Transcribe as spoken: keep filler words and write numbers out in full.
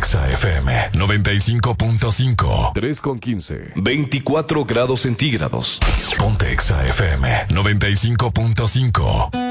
Exa F M noventa y cinco punto cinco. tres con quince. veinticuatro grados centígrados. Ponte Exa F M noventa y cinco punto cinco.